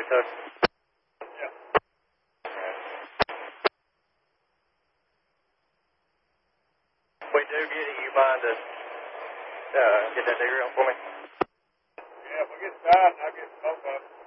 us? Yeah. If we do get it, you mind to get that digger out for me? Yeah, if we get tired, I'll get both of them.